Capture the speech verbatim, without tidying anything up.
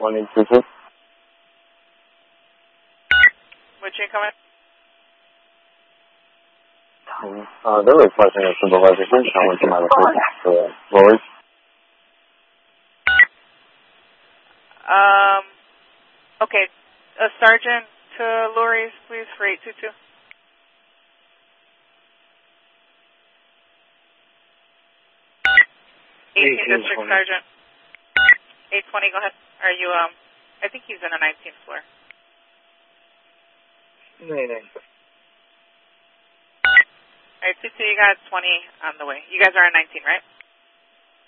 twenty-two. Which incoming? Uh, they're requesting a supervisor. Please tell me to my location. Lori? Um, okay. A sergeant to Lori's, please, for eight two two. eighteenth District Sergeant. eight twenty, go ahead. Are you, um, I think he's in the nineteenth floor. No, no. Alright, two two, you got twenty on the way. You guys are on nineteen, right?